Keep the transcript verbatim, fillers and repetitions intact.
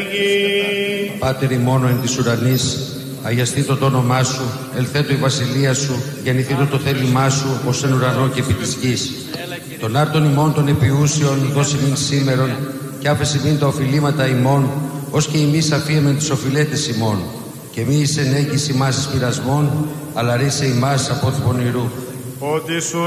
ελεγεί. Πάτερ ημών εν της ουρανής, αγιαστήτω το όνομά σου, ελθέτω η βασιλεία σου, γεννηθήτω το θέλημά σου, ως εν ουρανό και επί της γης. Των άρτων ημών των επιούσιων, δώσει μην σήμερον, και άφεση μην τα οφειλήματα ημών, ως και εμείς αφίεμεν τις οφειλέτες ημών. Και μη εις ενέγγιση ημάς εις πειρασμών, αλλά ρίσε ημάς από του πονηρού. Ότι σου